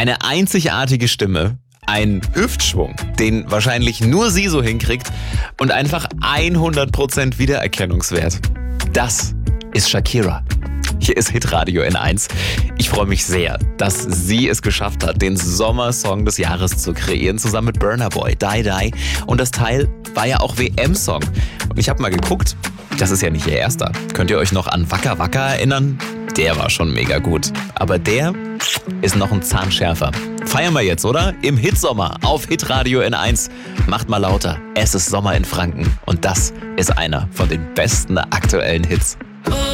Eine einzigartige Stimme, ein Hüftschwung, den wahrscheinlich nur sie so hinkriegt und einfach 100% Wiedererkennungswert. Das ist Shakira. Hier ist Hitradio N1. Ich freue mich sehr, dass sie es geschafft hat, den Sommersong des Jahres zu kreieren, zusammen mit Burna Boy, Die Die. Und das Teil war ja auch WM-Song. Und ich habe mal geguckt, das ist ja nicht ihr erster. Könnt ihr euch noch an Waka Waka erinnern? Der war schon mega gut. Aber der ist noch ein Zahn schärfer. Feiern wir jetzt, oder? Im Hitsommer auf Hitradio N1. Macht mal lauter. Es ist Sommer in Franken. Und das ist einer von den besten aktuellen Hits.